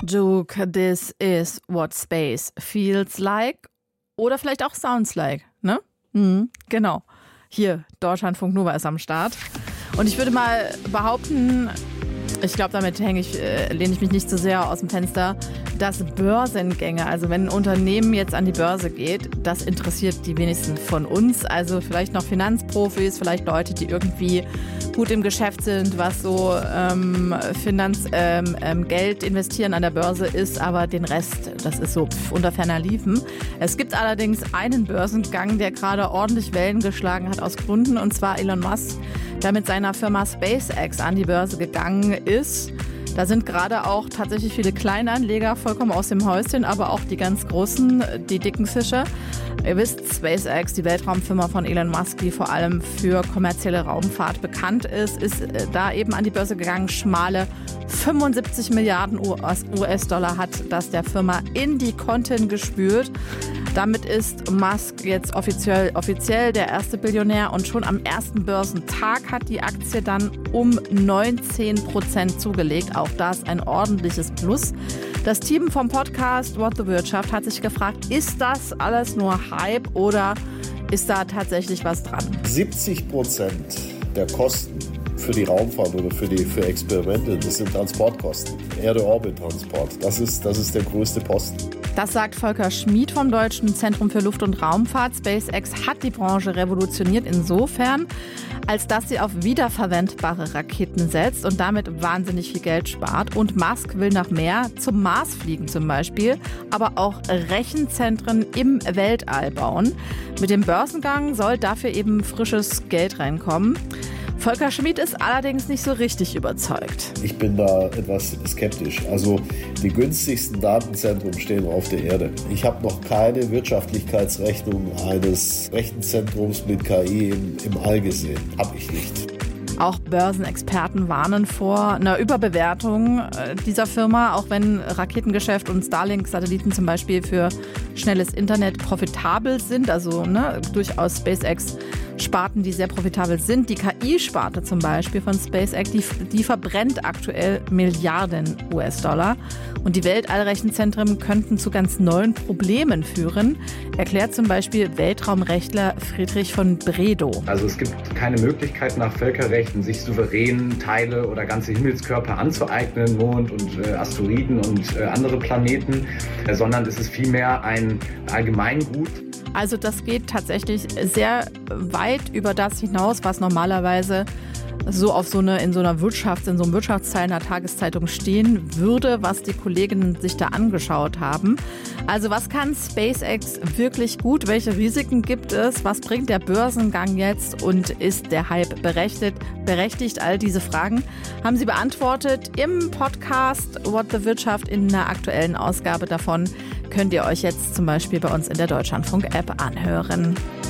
Juke, this is what space feels like oder vielleicht auch sounds like, ne? Genau. Hier, Deutschlandfunk Nova ist am Start. Und ich würde mal behaupten, ich glaube, damit lehne ich mich nicht so sehr aus dem Fenster, dass Börsengänge, also wenn ein Unternehmen jetzt an die Börse geht, das interessiert die wenigsten von uns. Also vielleicht noch Finanzprofis, vielleicht Leute, die irgendwie gut im Geschäft sind, was so Geld investieren an der Börse ist, aber den Rest, das ist so unter ferner Liefen. Es gibt allerdings einen Börsengang, der gerade ordentlich Wellen geschlagen hat aus Gründen, und zwar Elon Musk, der mit seiner Firma SpaceX an die Börse gegangen ist. Da sind gerade auch tatsächlich viele Kleinanleger vollkommen aus dem Häuschen, aber auch die ganz großen, die dicken Fische. Ihr wisst, SpaceX, die Weltraumfirma von Elon Musk, die vor allem für kommerzielle Raumfahrt bekannt ist da eben an die Börse gegangen. Schmale 75 Milliarden US-Dollar hat das der Firma in die Konten gespült. Damit ist Musk jetzt offiziell der erste Billionär, und schon am ersten Börsentag hat die Aktie dann um 19% zugelegt. Auch das ein ordentliches Plus. Das Team vom Podcast What the Wirtschaft hat sich gefragt, ist das alles nur Hype oder ist da tatsächlich was dran? 70% der Kosten für die Raumfahrt oder für Experimente, das sind Transportkosten. Erde-Orbit-Transport, das ist der größte Posten. Das sagt Volker Schmid vom Deutschen Zentrum für Luft- und Raumfahrt. SpaceX hat die Branche revolutioniert insofern, als dass sie auf wiederverwendbare Raketen setzt und damit wahnsinnig viel Geld spart. Und Musk will nach mehr zum Mars fliegen zum Beispiel, aber auch Rechenzentren im Weltall bauen. Mit dem Börsengang soll dafür eben frisches Geld reinkommen. Volker Schmid ist allerdings nicht so richtig überzeugt. Ich bin da etwas skeptisch. Also die günstigsten Datenzentren stehen auf der Erde. Ich habe noch keine Wirtschaftlichkeitsrechnung eines Rechenzentrums mit KI im All gesehen. Habe ich nicht. Auch Börsenexperten warnen vor einer Überbewertung dieser Firma, auch wenn Raketengeschäft und Starlink-Satelliten zum Beispiel für schnelles Internet profitabel sind, also durchaus SpaceX-Sparten, die sehr profitabel sind. Die KI-Sparte zum Beispiel von SpaceX, die verbrennt aktuell Milliarden US-Dollar. Und die Weltallrechenzentren könnten zu ganz neuen Problemen führen, erklärt zum Beispiel Weltraumrechtler Friedrich von Bredow. Also es gibt keine Möglichkeit nach Völkerrecht, sich souverän Teile oder ganze Himmelskörper anzueignen, Mond und Asteroiden und andere Planeten, sondern es ist vielmehr ein Allgemeingut. Also das geht tatsächlich sehr weit über das hinaus, was normalerweise so in so einem Wirtschaftsteil einer Tageszeitung stehen würde, was die Kolleginnen sich da angeschaut haben. Also was kann SpaceX wirklich gut? Welche Risiken gibt es? Was bringt der Börsengang jetzt? Und ist der Hype berechtigt? All diese Fragen haben sie beantwortet im Podcast What the Wirtschaft. In einer aktuellen Ausgabe davon könnt ihr euch jetzt zum Beispiel bei uns in der Deutschlandfunk-App anhören.